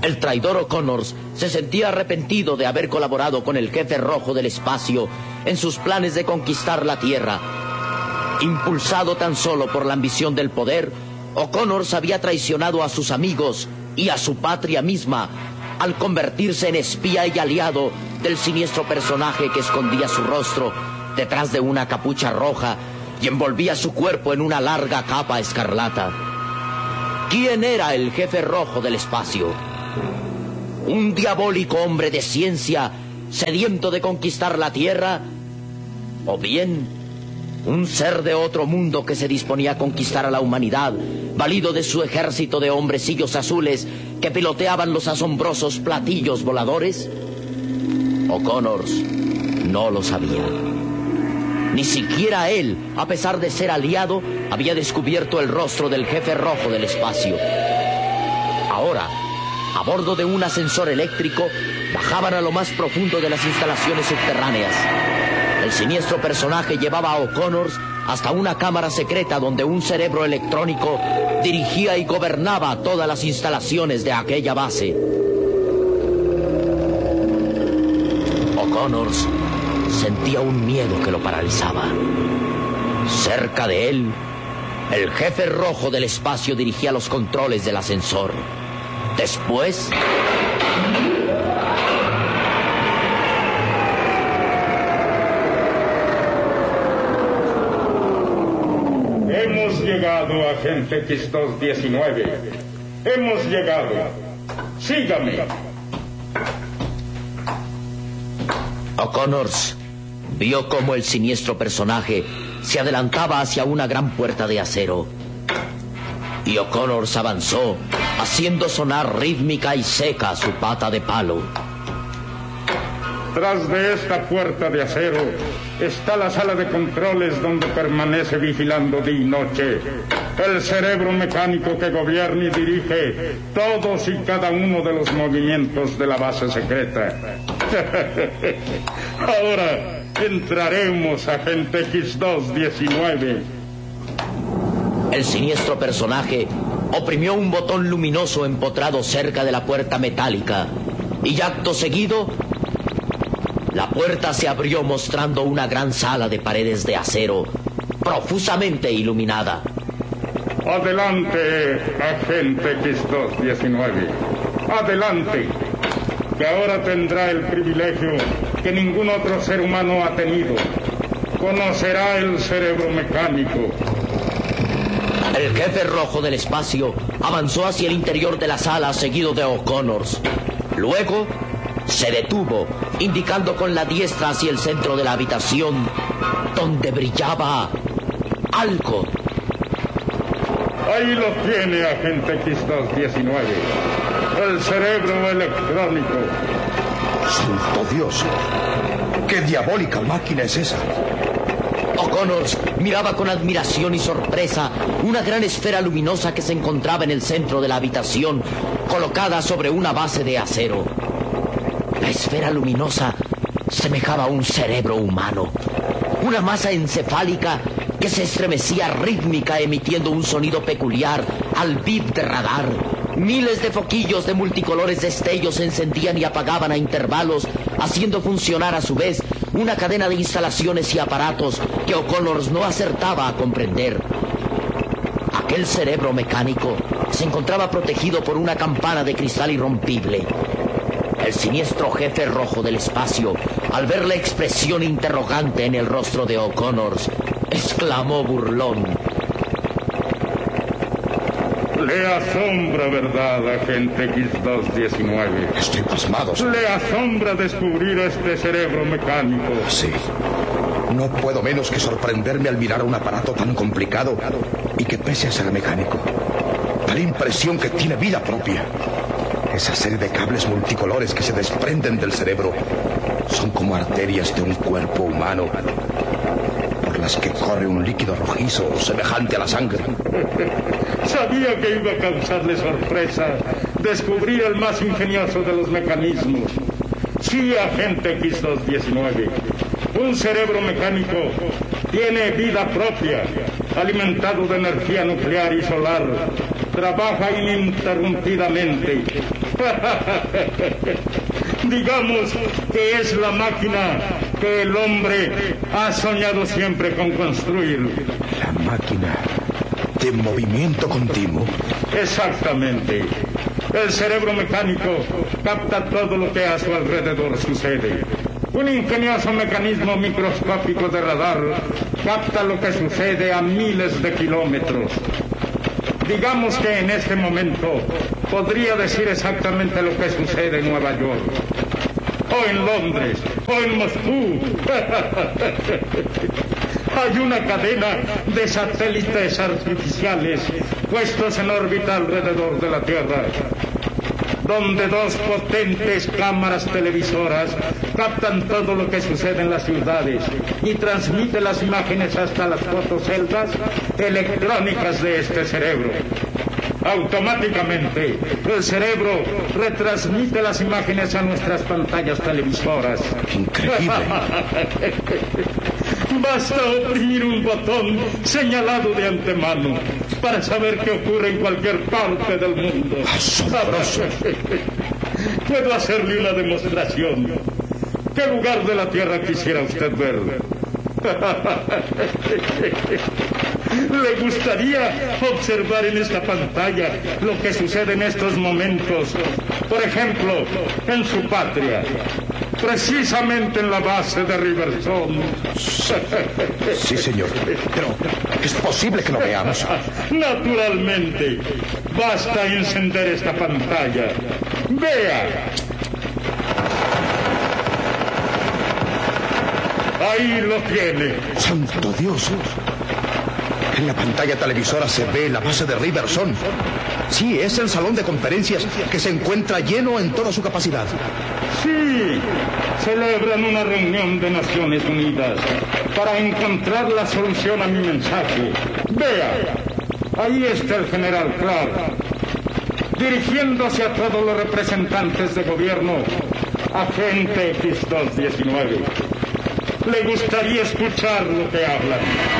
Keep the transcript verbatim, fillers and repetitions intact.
El traidor O'Connors se sentía arrepentido de haber colaborado con el jefe rojo del espacio en sus planes de conquistar la Tierra. Impulsado tan solo por la ambición del poder, O'Connors había traicionado a sus amigos y a su patria misma al convertirse en espía y aliado del siniestro personaje que escondía su rostro detrás de una capucha roja y envolvía su cuerpo en una larga capa escarlata. ¿Quién era el jefe rojo del espacio? ¿Un diabólico hombre de ciencia sediento de conquistar la Tierra? ¿O bien un ser de otro mundo que se disponía a conquistar a la humanidad, valido de su ejército de hombrecillos azules que piloteaban los asombrosos platillos voladores? O'Connors no lo sabía. Ni siquiera él, a pesar de ser aliado, había descubierto el rostro del jefe rojo del espacio. Ahora, a bordo de un ascensor eléctrico, bajaban a lo más profundo de las instalaciones subterráneas. El siniestro personaje llevaba a O'Connors hasta una cámara secreta donde un cerebro electrónico dirigía y gobernaba todas las instalaciones de aquella base. O'Connors sentía un miedo que lo paralizaba. Cerca de él, el jefe rojo del espacio dirigía los controles del ascensor. Después... Hemos llegado, agente X dos diecinueve. Hemos llegado. Sígame. O'Connors vio cómo el siniestro personaje se adelantaba hacia una gran puerta de acero. Y O'Connors avanzó, haciendo sonar rítmica y seca su pata de palo. Tras de esta puerta de acero está la sala de controles donde permanece vigilando día y noche el cerebro mecánico que gobierna y dirige todos y cada uno de los movimientos de la base secreta. Ahora entraremos, agente X dos diecinueve. El siniestro personaje oprimió un botón luminoso empotrado cerca de la puerta metálica y acto seguido la puerta se abrió mostrando una gran sala de paredes de acero profusamente iluminada. Adelante, agente X dos diecinueve. Adelante, que ahora tendrá el privilegio que ningún otro ser humano ha tenido. Conocerá el cerebro mecánico. El jefe rojo del espacio avanzó hacia el interior de la sala seguido de O'Connors. Luego se detuvo, indicando con la diestra hacia el centro de la habitación, donde brillaba algo. Ahí lo tiene, agente X dos diecinueve. El cerebro electrónico. ¡Santo Dios! ¡Qué diabólica máquina es esa! O'Connors miraba con admiración y sorpresa una gran esfera luminosa que se encontraba en el centro de la habitación, colocada sobre una base de acero. La esfera luminosa semejaba a un cerebro humano, una masa encefálica que se estremecía rítmica emitiendo un sonido peculiar al bip de radar. Miles de foquillos de multicolores destellos se encendían y apagaban a intervalos, haciendo funcionar a su vez una cadena de instalaciones y aparatos que O'Connors no acertaba a comprender. Aquel cerebro mecánico se encontraba protegido por una campana de cristal irrompible. El siniestro jefe rojo del espacio, al ver la expresión interrogante en el rostro de O'Connors, exclamó burlón: Le asombra, ¿verdad, agente X dos diecinueve? Estoy pasmado. Le asombra descubrir este cerebro mecánico. Sí. No puedo menos que sorprenderme al mirar un aparato tan complicado y que pese a ser mecánico, da la impresión que tiene vida propia. Esa serie de cables multicolores que se desprenden del cerebro son como arterias de un cuerpo humano, por las que corre un líquido rojizo semejante a la sangre. Sabía que iba a causarle sorpresa descubrir el más ingenioso de los mecanismos. Sí, agente X dos diecinueve. Un cerebro mecánico tiene vida propia, alimentado de energía nuclear y solar. trabaja ininterrumpidamente. Digamos que es la máquina que el hombre ha soñado siempre con construir. La máquina de movimiento continuo. Exactamente. El cerebro mecánico capta todo lo que a su alrededor sucede. Un ingenioso mecanismo microscópico de radar capta lo que sucede a miles de kilómetros. Digamos que en este momento podría decir exactamente lo que sucede en Nueva York, o en Londres, o en Moscú. Hay una cadena de satélites artificiales puestos en órbita alrededor de la Tierra, donde dos potentes cámaras televisoras captan todo lo que sucede en las ciudades y transmiten las imágenes hasta las fotoceldas electrónicas de este cerebro. Automáticamente, el cerebro retransmite las imágenes a nuestras pantallas televisoras. Increíble. Basta oprimir un botón señalado de antemano para saber qué ocurre en cualquier parte del mundo. Asombroso. Puedo hacerle una demostración. ¿Qué lugar de la Tierra quisiera usted ver? ¿Le gustaría observar en esta pantalla lo que sucede en estos momentos? Por ejemplo, en su patria, precisamente en la base de Riversong. Sí, señor. Pero es posible que lo veamos. Naturalmente. Basta encender esta pantalla. Vea. Ahí lo tiene. ¡Santo Dios! En la pantalla televisora se ve la base de Riversong. Sí, es el salón de conferencias que se encuentra lleno en toda su capacidad. Sí, celebran una reunión de Naciones Unidas para encontrar la solución a mi mensaje. Vea, ahí está el general Clark, dirigiéndose a todos los representantes de gobierno, agente X doscientos diecinueve. ¿Le gustaría escuchar lo que hablan?